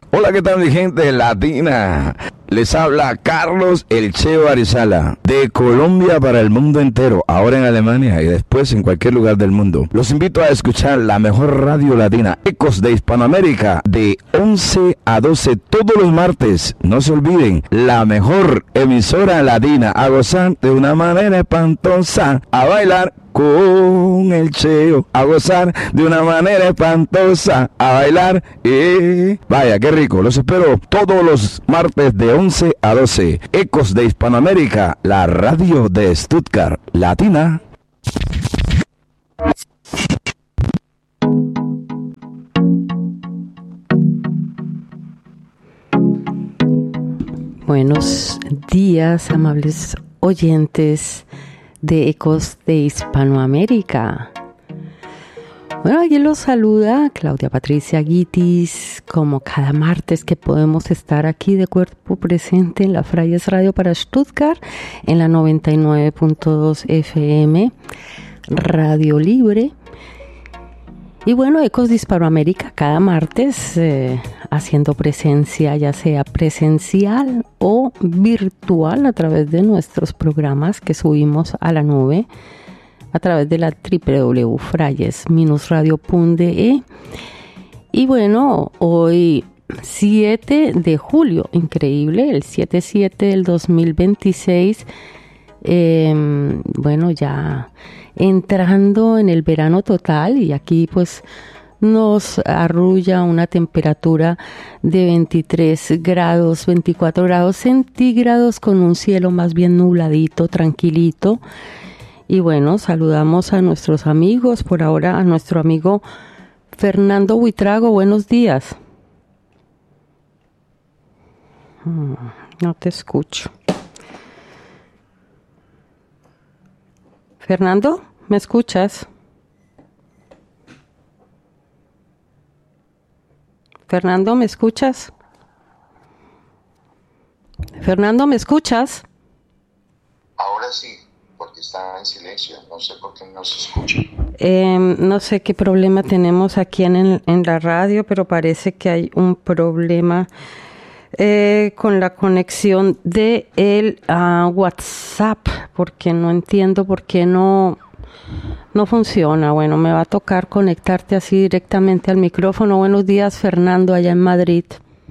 Hola, ¿qué tal mi gente latina? Les habla Carlos El Cheo Arizala, de Colombia para el mundo entero, ahora en Alemania y después en cualquier lugar del mundo. Los invito a escuchar la mejor radio latina, Ecos de Hispanoamérica, de 11 a 12 todos los martes. No se olviden, la mejor emisora latina, a gozar de una manera espantosa, a bailar con el Cheo, a gozar de una manera espantosa, a bailar. Vaya, qué rico. Los espero todos los martes de 11 a 12. Ecos de Hispanoamérica, la radio de Stuttgart, latina. Buenos días, amables oyentes de Ecos de Hispanoamérica. Bueno, aquí los saluda Claudia Patricia Guitis, como cada martes que podemos estar aquí de cuerpo presente en la Freies Radio para Stuttgart, en la 99.2 FM, Radio Libre. Y bueno, Ecos de Hispanoamérica cada martes haciendo presencia, ya sea presencial o virtual, a través de nuestros programas que subimos a la nube a través de la www.fraies-radio.de. Y bueno, hoy 7 de julio, increíble, el 7/7 del 2026, bueno, ya entrando en el verano total, y aquí pues nos arrulla una temperatura de 23 grados, 24 grados centígrados, con un cielo más bien nubladito, tranquilito. Y bueno, saludamos a nuestros amigos, por ahora a nuestro amigo Fernando Buitrago. Buenos días. No te escucho. Fernando, ¿me escuchas? Fernando, ¿me escuchas? Fernando, ¿me escuchas? Ahora sí, porque estaba en silencio. No sé por qué no se escucha. No sé qué problema tenemos aquí en la radio, pero parece que hay un problema con la conexión de el WhatsApp, porque no entiendo por qué no funciona. Bueno, me va a tocar conectarte así directamente al micrófono. Buenos días, Fernando, allá en Madrid.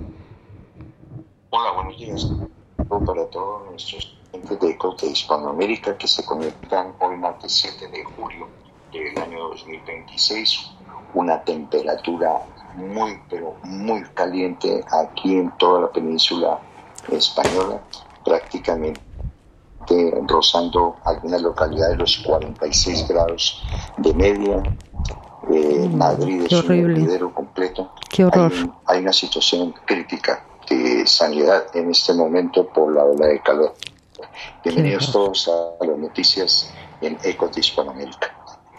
Hola, buenos días. Para todos nuestros clientes de Ecos de Hispanoamérica que se conectan hoy martes 7 de julio del año 2026. Una temperatura muy, pero muy caliente aquí en toda la península española, prácticamente rozando algunas localidades los 46 grados de media. Madrid es un hervidero completo. Qué horror. Hay una situación crítica de sanidad en este momento por la ola de calor. Bienvenidos todos a las noticias en Ecos de Hispanoamérica.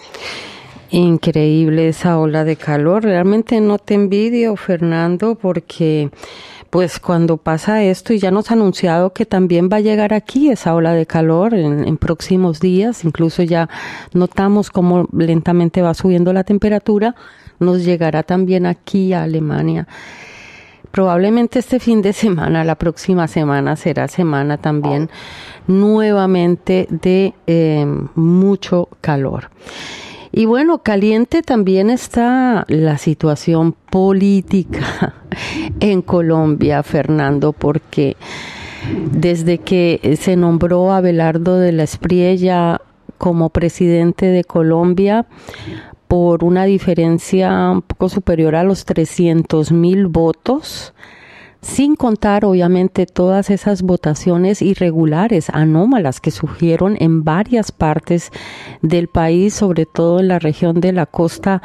Increíble esa ola de calor. Realmente no te envidio, Fernando, porque pues cuando pasa esto, y ya nos ha anunciado que también va a llegar aquí esa ola de calor en próximos días, incluso ya notamos cómo lentamente va subiendo la temperatura, nos llegará también aquí a Alemania. Probablemente este fin de semana, la próxima semana será semana también nuevamente de mucho calor. Y bueno, caliente también está la situación política en Colombia, Fernando, porque desde que se nombró a Abelardo de la Espriella como presidente de Colombia, por una diferencia un poco superior a los 300,000 votos, sin contar obviamente todas esas votaciones irregulares, anómalas, que surgieron en varias partes del país, sobre todo en la región de la costa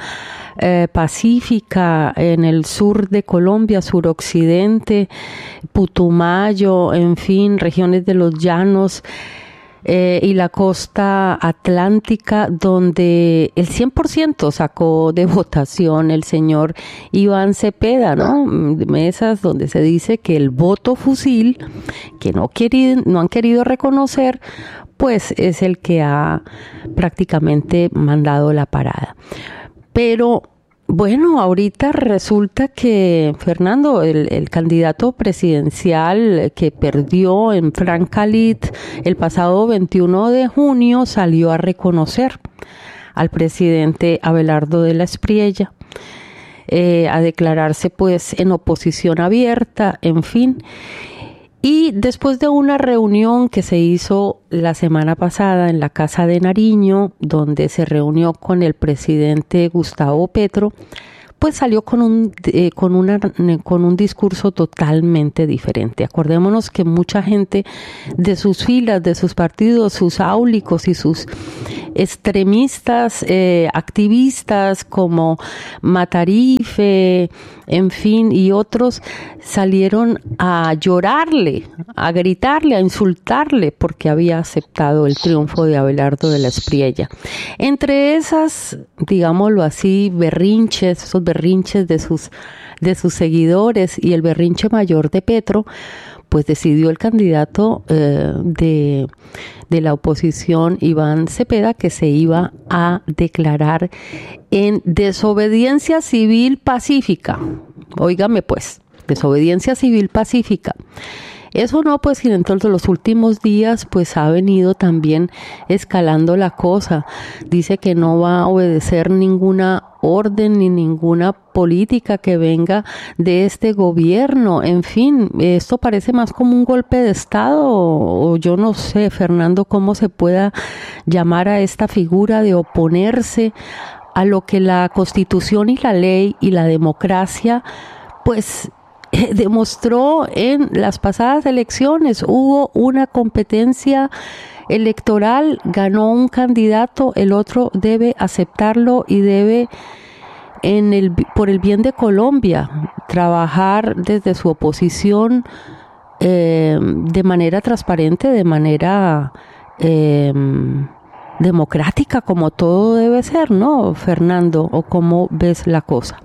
pacífica, en el sur de Colombia, suroccidente, Putumayo, en fin, regiones de los llanos, y la costa atlántica, donde el 100% sacó de votación el señor Iván Cepeda, ¿no? Mesas donde se dice que el voto fusil, que no han querido reconocer, pues es el que ha prácticamente mandado la parada. Pero Bueno, ahorita resulta que Fernando, el candidato presidencial que perdió en Francalit el pasado 21 de junio salió a reconocer al presidente Abelardo de la Espriella, a declararse pues en oposición abierta, en fin. Y después de una reunión que se hizo la semana pasada en la Casa de Nariño, donde se reunió con el presidente Gustavo Petro, pues salió con un discurso totalmente diferente. Acordémonos que mucha gente de sus filas, de sus partidos, sus áulicos y sus extremistas, activistas como Matarife, en fin, y otros salieron a llorarle, a gritarle, a insultarle porque había aceptado el triunfo de Abelardo de la Espriella. Entre esas, digámoslo así, berrinches, esos berrinches de sus seguidores y el berrinche mayor de Petro, pues decidió el candidato de la oposición, Iván Cepeda, que se iba a declarar en desobediencia civil pacífica. Óigame pues, desobediencia civil pacífica. Eso no, pues, y dentro de los últimos días, pues, ha venido también escalando la cosa. Dice que no va a obedecer ninguna orden ni ninguna política que venga de este gobierno. En fin, esto parece más como un golpe de Estado, o yo no sé, Fernando, cómo se pueda llamar a esta figura de oponerse a lo que la Constitución y la ley y la democracia, pues, demostró en las pasadas elecciones. Hubo una competencia electoral, ganó un candidato, el otro debe aceptarlo y debe, por el bien de Colombia, trabajar desde su oposición de manera transparente, de manera democrática, como todo debe ser, ¿no, Fernando? ¿O cómo ves la cosa?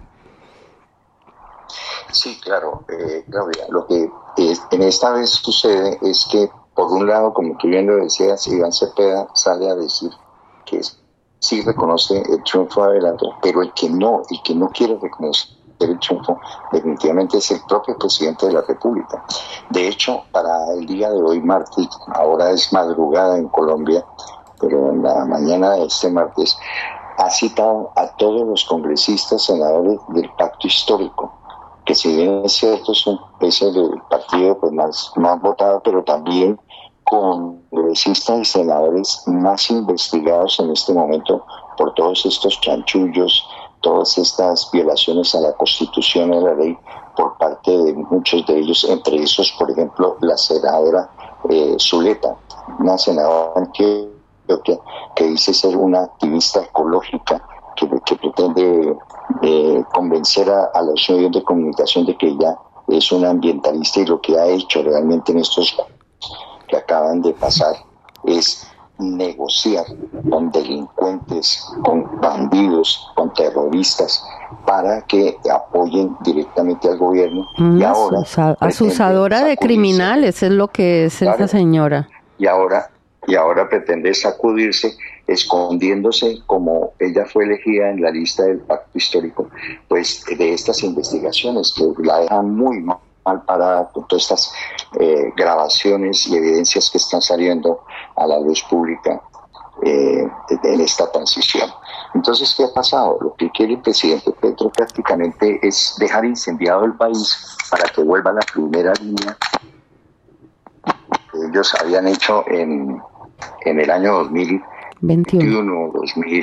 Sí, claro, Claudia, lo que en esta vez sucede es que, por un lado, como tú bien lo decías, Iván Cepeda sale a decir que sí reconoce el triunfo de Abelardo, pero el que no quiere reconocer el triunfo definitivamente es el propio presidente de la República. De hecho, para el día de hoy, martes, ahora es madrugada en Colombia, pero en la mañana de este martes, ha citado a todos los congresistas, senadores del Pacto Histórico, que si bien es cierto es el partido pues más votado, pero también congresistas y senadores más investigados en este momento por todos estos chanchullos, todas estas violaciones a la Constitución y a la ley por parte de muchos de ellos, entre esos, por ejemplo, la senadora Zuleta, una senadora que dice ser una activista ecológica, que pretende convencer a los medios de comunicación de que ella es una ambientalista, y lo que ha hecho realmente en estos que acaban de pasar es negociar con delincuentes, con bandidos, con terroristas, para que apoyen directamente al gobierno. Y ahora asusadora de criminales es lo que es, claro, esa señora. Y ahora pretende sacudirse, escondiéndose, como ella fue elegida en la lista del Pacto Histórico, pues de estas investigaciones que la dejan muy mal parada con todas estas grabaciones y evidencias que están saliendo a la luz pública en esta transición. Entonces, ¿qué ha pasado? Lo que quiere el presidente Petro prácticamente es dejar incendiado el país para que vuelva a la primera línea que ellos habían hecho en el año 2021,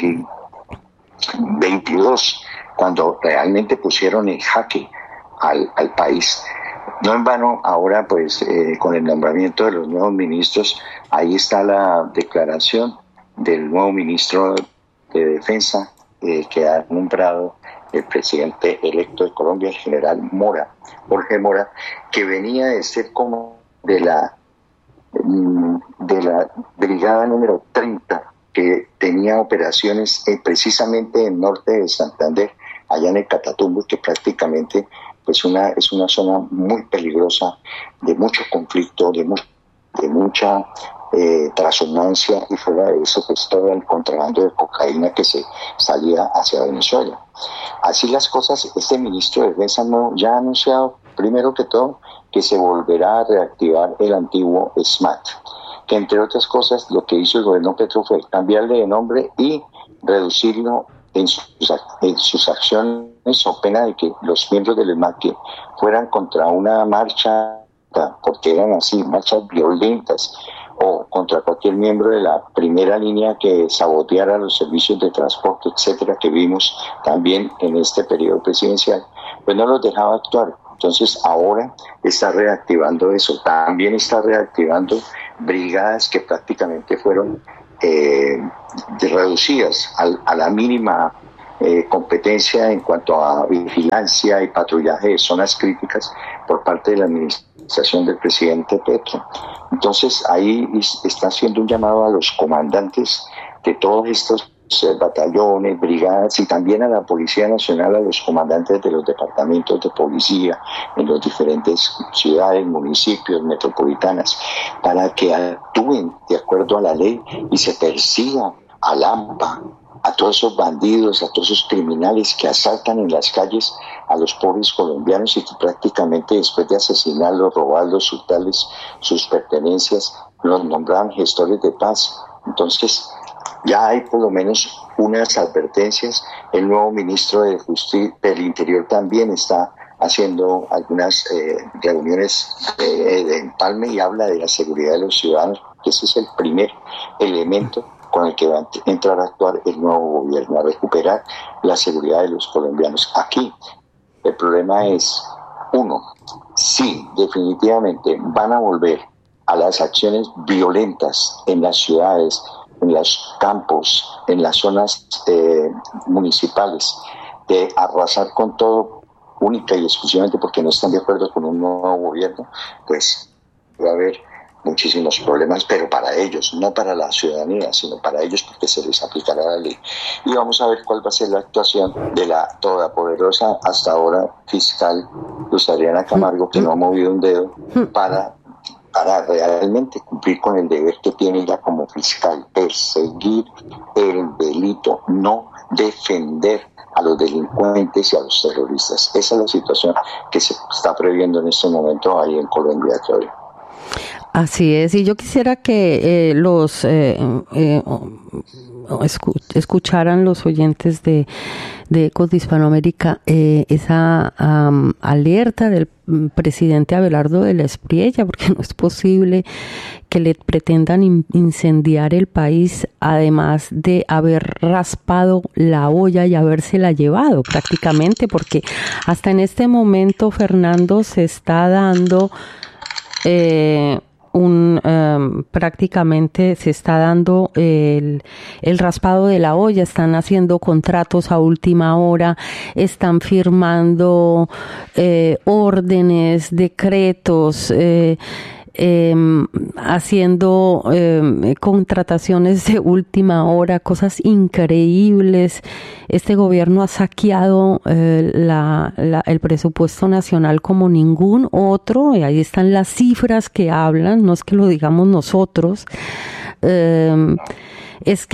2022, cuando realmente pusieron en jaque al país. No en vano, ahora pues con el nombramiento de los nuevos ministros, ahí está la declaración del nuevo ministro de Defensa que ha nombrado el presidente electo de Colombia, el general Mora, Jorge Mora, que venía de ser como de la brigada número 30, que tenía operaciones precisamente en norte de Santander, allá en el Catatumbo, que prácticamente pues es una zona muy peligrosa, de mucho conflicto, de mucha trashumancia, y fuera de eso pues todo el contrabando de cocaína que se salía hacia Venezuela. Así las cosas, este ministro de Defensa ya ha anunciado, primero que todo, que se volverá a reactivar el antiguo SMAT, que entre otras cosas lo que hizo el gobierno Petro fue cambiarle de nombre y reducirlo en sus acciones, o pena de que los miembros del SMAT que fueran contra una marcha, porque eran así, marchas violentas, o contra cualquier miembro de la primera línea que saboteara los servicios de transporte, etcétera, que vimos también en este periodo presidencial, pues no los dejaba actuar. Entonces ahora está reactivando eso. También está reactivando brigadas que prácticamente fueron reducidas a la mínima competencia en cuanto a vigilancia y patrullaje de zonas críticas por parte de la administración del presidente Petro. Entonces ahí está haciendo un llamado a los comandantes de todos estos batallones, brigadas, y también a la Policía Nacional, a los comandantes de los departamentos de policía en las diferentes ciudades, municipios, metropolitanas, para que actúen de acuerdo a la ley y se persiga al AMPA, a todos esos bandidos, a todos esos criminales que asaltan en las calles a los pobres colombianos y que prácticamente después de asesinarlos, robarlos, hurtarles sus pertenencias, los nombraban gestores de paz. Entonces ya hay por lo menos unas advertencias. El nuevo ministro de Justicia del Interior también está haciendo algunas reuniones de empalme y habla de la seguridad de los ciudadanos, que ese es el primer elemento con el que va a entrar a actuar el nuevo gobierno, a recuperar la seguridad de los colombianos. Aquí el problema es, uno, sí, definitivamente van a volver a las acciones violentas en las ciudades, en los campos, en las zonas municipales, de arrasar con todo, única y exclusivamente porque no están de acuerdo con un nuevo gobierno, pues va a haber muchísimos problemas, pero para ellos, no para la ciudadanía, sino para ellos, porque se les aplicará la ley. Y vamos a ver cuál va a ser la actuación de la todopoderosa hasta ahora fiscal Luz Adriana Camargo, que no ha movido un dedo para realmente cumplir con el deber que tiene ella como fiscal, perseguir el delito, no defender a los delincuentes y a los terroristas. Esa es la situación que se está previendo en este momento ahí en Colombia, Claudia. Así es, y yo quisiera que escucharan los oyentes de Ecos de Hispanoamérica esa alerta del presidente Abelardo de la Espriella, porque no es posible que le pretendan incendiar el país, además de haber raspado la olla y habérsela llevado prácticamente, porque hasta en este momento, Fernando, se está dando prácticamente se está dando el raspado de la olla, están haciendo contratos a última hora, están firmando órdenes, decretos, haciendo contrataciones de última hora, cosas increíbles. Este gobierno ha saqueado el presupuesto nacional como ningún otro, y ahí están las cifras que hablan, no es que lo digamos nosotros. Es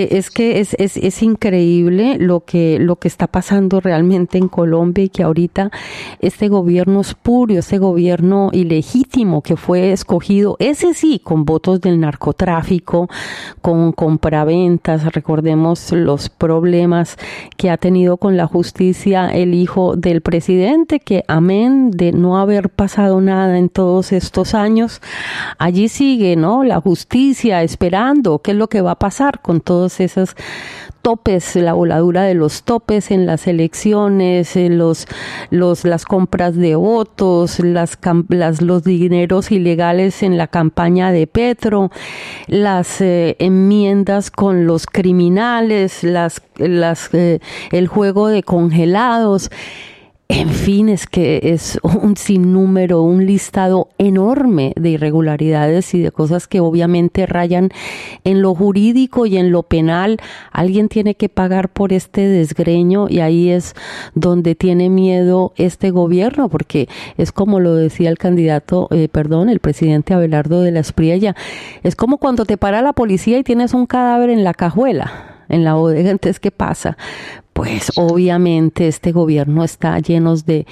increíble lo que está pasando realmente en Colombia, y que ahorita este gobierno espurio, este gobierno ilegítimo que fue escogido, ese sí, con votos del narcotráfico, con compraventas. Recordemos los problemas que ha tenido con la justicia el hijo del presidente, que amén de no haber pasado nada en todos estos años, allí sigue, ¿no?, la justicia esperando qué es lo que va a pasar con todos esos topes, la voladura de los topes en las elecciones, las compras de votos, los dineros ilegales en la campaña de Petro, las enmiendas con los criminales, el juego de congelados. En fin, es que es un sinnúmero, un listado enorme de irregularidades y de cosas que obviamente rayan en lo jurídico y en lo penal. Alguien tiene que pagar por este desgreño y ahí es donde tiene miedo este gobierno, porque es como lo decía el el presidente Abelardo de la Espriella, es como cuando te para la policía y tienes un cadáver en la cajuela, en la bodega. Entonces, ¿qué pasa? Pues obviamente este gobierno está lleno de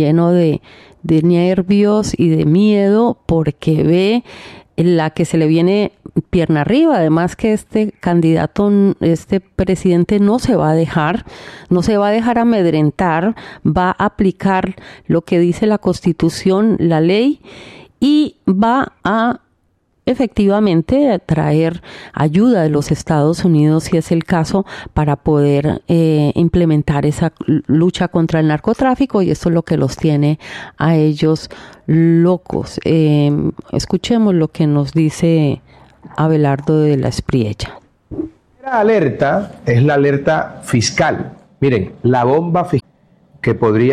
nervios y de miedo porque ve la que se le viene pierna arriba. Además que este presidente no se va a dejar amedrentar, va a aplicar lo que dice la Constitución, la ley, y va a efectivamente traer ayuda de los Estados Unidos, si es el caso, para poder implementar esa lucha contra el narcotráfico, y esto es lo que los tiene a ellos locos. Escuchemos lo que nos dice Abelardo de la Espriella. La alerta es la alerta fiscal. Miren, la bomba fiscal que podría